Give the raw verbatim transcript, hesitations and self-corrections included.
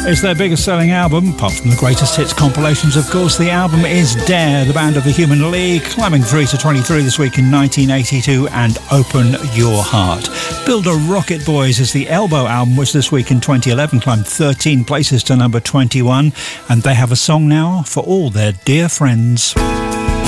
It's their biggest selling album, apart from the greatest hits compilations, of course. The album is Dare, the band of the Human League, climbing three to twenty-three this week in nineteen eighty-two, and Open Your Heart. Build a Rocket Boys is the Elbow album, which this week in twenty eleven climbed thirteen places to number twenty-one, and they have a song now for all their dear friends.